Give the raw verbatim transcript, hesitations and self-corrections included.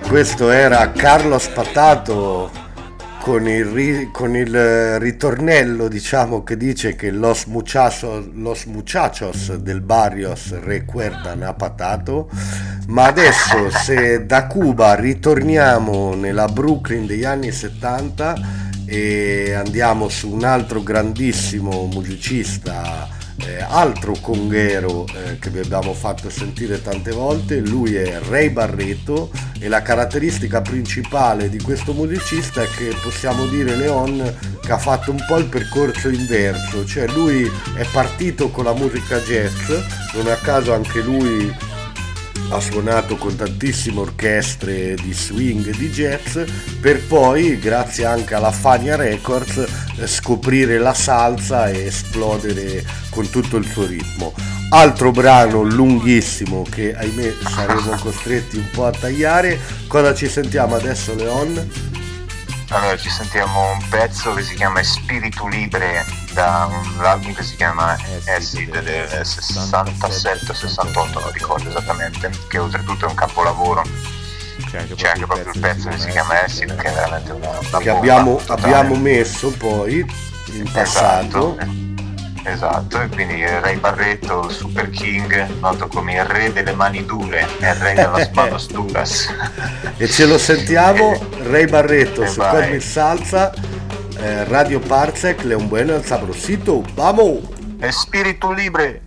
Questo era Carlos Patato con il, ri- con il ritornello, diciamo, che dice che los muchachos, los muchachos del barrios recuerdan a Patato. Ma adesso, se da Cuba ritorniamo nella Brooklyn degli anni settanta e andiamo su un altro grandissimo musicista, Eh, altro conghero eh, che vi abbiamo fatto sentire tante volte, lui è Ray Barretto, e la caratteristica principale di questo musicista è che possiamo dire, Leon, che ha fatto un po' il percorso inverso, cioè lui è partito con la musica jazz, non a caso anche lui ha suonato con tantissime orchestre di swing e di jazz, per poi, grazie anche alla Fania Records, eh, scoprire la salsa e esplodere con tutto il suo ritmo. Altro brano lunghissimo che, ahimè, saremo costretti un po' a tagliare. Cosa ci sentiamo adesso, Leon? Allora ci sentiamo un pezzo che si chiama Spiritu Libre, da un album che si chiama Acid del sessantasette sessantotto, non ricordo esattamente, che oltretutto è un capolavoro. C'è anche, C'è anche proprio il pezzo che si chiama Acid, che è veramente una, una che abbiamo, abbiamo messo poi in passato. Esatto. Esatto, e quindi Ray Barretto, Super King, noto come il re delle mani dure, il re della manos duras. E ce lo sentiamo, Ray Barretto e su vai. Comic Salsa, eh, Radio Parsec, Leon Bueno, El Sabrosito, vamos! Espíritu Libre!